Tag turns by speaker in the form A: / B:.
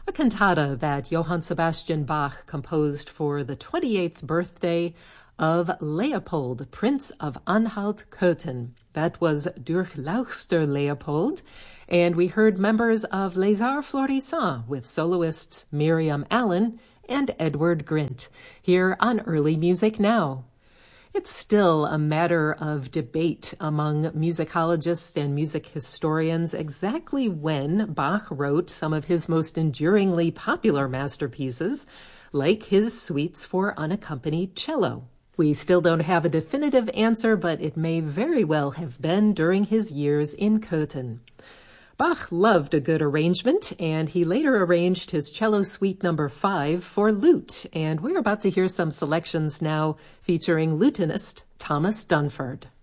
A: a cantata that Johann Sebastian Bach composed for the 28th birthday of Leopold, Prince of Anhalt-Köthen. That was Durchlauchster Leopold, and we heard members of Les Arts Florissants with soloists Miriam Allen and Edward Grint here on Early Music Now. It's still a matter of debate among musicologists and music historians exactly when Bach wrote some of his most enduringly popular masterpieces, like his suites for unaccompanied cello. We still don't have a definitive answer, but it may very well have been during his years in Köthen. Bach loved a good arrangement, and he later arranged his cello suite number 5 for lute, and we're about to hear some selections now featuring lutenist Thomas Dunford.